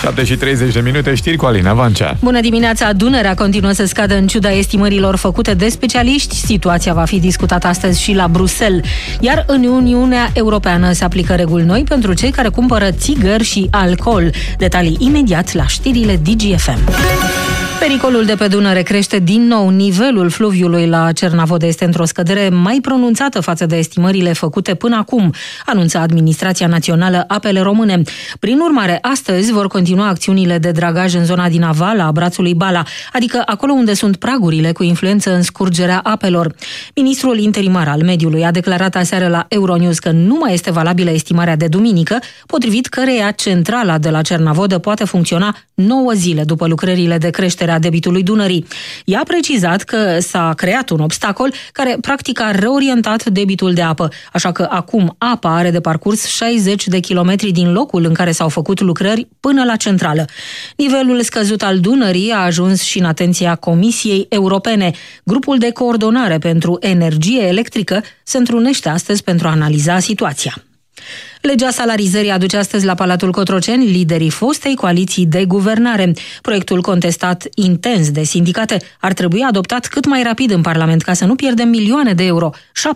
7:30, știri cu Alina Vancea. Bună dimineața! Dunărea continuă să scadă în ciuda estimărilor făcute de specialiști. Situația va fi discutată astăzi și la Bruxelles. Iar în Uniunea Europeană se aplică reguli noi pentru cei care cumpără țigări și alcool. Detalii imediat la știrile DGFM. Pericolul de pe Dunăre crește din nou. Nivelul fluviului la Cernavodă este într-o scădere mai pronunțată față de estimările făcute până acum, anunță Administrația Națională Apele Române. Prin urmare, astăzi vor continua acțiunile de dragaj în zona din aval a brațului Bala, adică acolo unde sunt pragurile cu influență în scurgerea apelor. Ministrul interimar al Mediului a declarat aseară la Euronews că nu mai este valabilă estimarea de duminică, potrivit căreia centrala de la Cernavodă poate funcționa 9 zile după lucrările de creștere a debitului Dunării. I-a precizat că s-a creat un obstacol care practic a reorientat debitul de apă, așa că acum apa are de parcurs 60 de kilometri din locul în care s-au făcut lucrări până la centrală. Nivelul scăzut al Dunării a ajuns și în atenția Comisiei Europene. Grupul de coordonare pentru energie electrică se întrunește astăzi pentru a analiza situația. Legea salarizării aduce astăzi la Palatul Cotroceni liderii fostei coaliții de guvernare. Proiectul contestat intens de sindicate ar trebui adoptat cât mai rapid în Parlament ca să nu pierdem milioane de euro,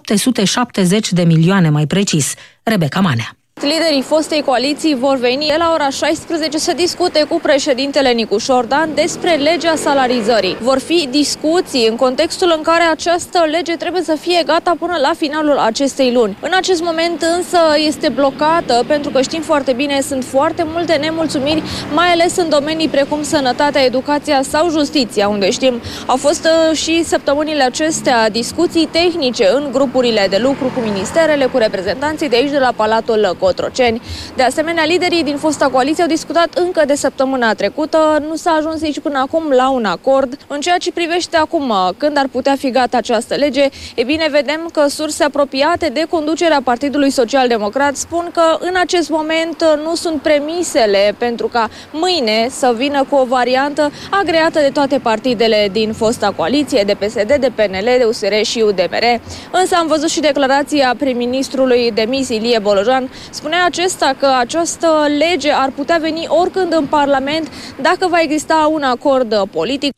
770 de milioane mai precis. Rebecca Manea. Liderii fostei coaliții vor veni la ora 16 să discute cu președintele Nicu Șordan despre legea salarizării. Vor fi discuții în contextul în care această lege trebuie să fie gata până la finalul acestei luni. În acest moment însă este blocată pentru că știm foarte bine, sunt foarte multe nemulțumiri, mai ales în domenii precum sănătatea, educația sau justiția, unde știm au fost și săptămânile acestea discuții tehnice în grupurile de lucru cu ministerele, cu reprezentanții de aici de la Palatul Cotroceni. De asemenea, liderii din fosta coaliție au discutat încă de săptămâna trecută, nu s-a ajuns nici până acum la un acord. În ceea ce privește acum când ar putea fi gata această lege, e bine, vedem că surse apropiate de conducerea Partidului Social Democrat spun că în acest moment nu sunt premisele pentru ca mâine să vină cu o variantă agreată de toate partidele din fosta coaliție, de PSD, de PNL, de USR și UDMR. Însă am văzut și declarația prim-ministrului demis Ilie Bolojan. Spunea acesta că această lege ar putea veni oricând în Parlament dacă va exista un acord politic.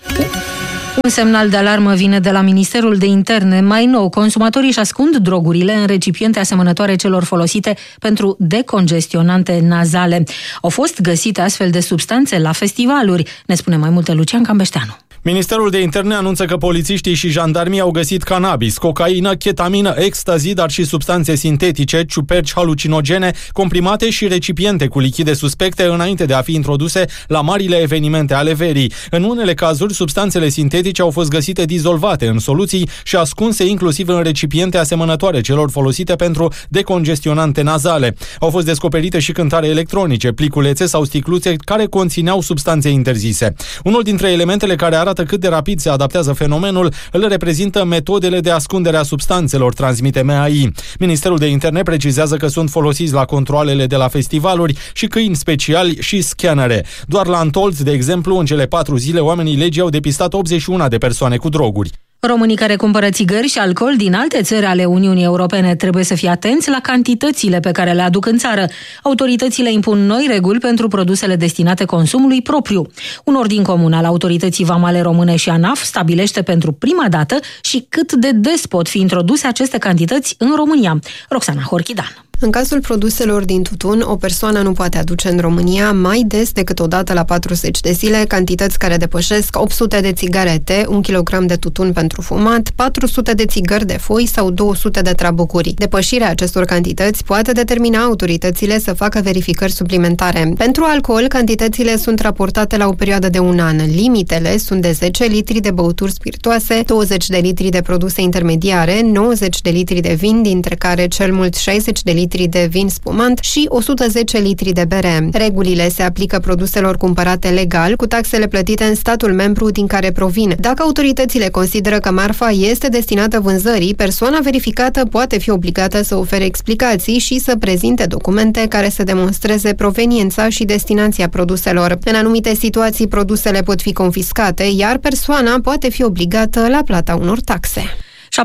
Un semnal de alarmă vine de la Ministerul de Interne. Mai nou, consumatorii își ascund drogurile în recipiente asemănătoare celor folosite pentru decongestionante nazale. Au fost găsite astfel de substanțe la festivaluri. Ne spune mai multe Lucian Cambeșteanu. Ministerul de Interne anunță că polițiștii și jandarmii au găsit cannabis, cocaină, chetamină, ecstasy, dar și substanțe sintetice, ciuperci halucinogene, comprimate și recipiente cu lichide suspecte înainte de a fi introduse la marile evenimente ale verii. În unele cazuri, substanțele sintetice au fost găsite dizolvate în soluții și ascunse inclusiv în recipiente asemănătoare celor folosite pentru decongestionante nazale. Au fost descoperite și cântare electronice, pliculețe sau sticluțe care conțineau substanțe interzise. Unul dintre elementele care arată cât de rapid se adaptează fenomenul îl reprezintă metodele de ascundere a substanțelor, transmite MAI. Ministerul de Interne precizează că sunt folosiți la controalele de la festivaluri și câini speciali și scanere. Doar la Antolț, de exemplu, în cele 4 zile, oamenii legii au depistat 81 de persoane cu droguri. Românii care cumpără țigări și alcool din alte țări ale Uniunii Europene trebuie să fie atenți la cantitățile pe care le aduc în țară. Autoritățile impun noi reguli pentru produsele destinate consumului propriu. Un ordin comun al Autorității Vamale Române și ANAF stabilește pentru prima dată și cât de des pot fi introduse aceste cantități în România. Roxana Horchidan. În cazul produselor din tutun, o persoană nu poate aduce în România mai des decât o dată la 40 de zile cantități care depășesc 800 de țigarete, 1 kg de tutun pentru fumat, 400 de țigări de foi sau 200 de trabucuri. Depășirea acestor cantități poate determina autoritățile să facă verificări suplimentare. Pentru alcool, cantitățile sunt raportate la o perioadă de 1 an. Limitele sunt de 10 litri de băuturi spiritoase, 20 de litri de produse intermediare, 90 de litri de vin, dintre care cel mult 60 de litri de vin spumant și 110 litri de bere. Regulile se aplică produselor cumpărate legal, cu taxele plătite în statul membru din care provin. Dacă autoritățile consideră că marfa este destinată vânzării, persoana verificată poate fi obligată să ofere explicații și să prezinte documente care să demonstreze proveniența și destinația produselor. În anumite situații, produsele pot fi confiscate, iar persoana poate fi obligată la plata unor taxe.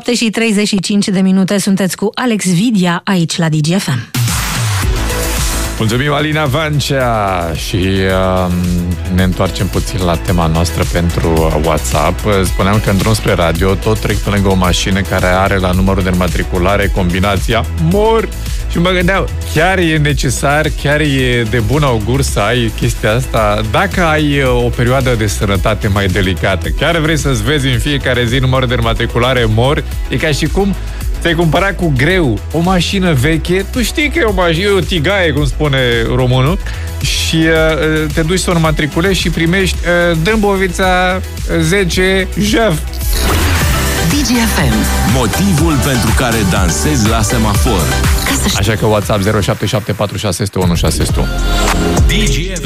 7:35 sunteți cu Alex Vidia aici la DGFM. Mulțumim, Alina Vancea. Și ne întoarcem puțin la tema noastră pentru WhatsApp. Spuneam că în drum spre radio tot trec pe lângă o mașină care are la numărul de înmatriculare combinația MOR. Și mă gândeam, chiar e necesar, chiar e de bun augur să ai chestia asta? Dacă ai o perioadă de sănătate mai delicată, chiar vrei să-ți vezi în fiecare zi numărul de înmatriculare MOR? E ca și cum ți-ai cumpărat cu greu o mașină veche, tu știi că e o mașină, e o tigaie, cum spune românul, și te duci să o înmatriculezi și primești Dâmbovița 10 Jeff. DGFM. Motivul pentru care dansezi la semafor. Așa că WhatsApp 0774601601. DGFM.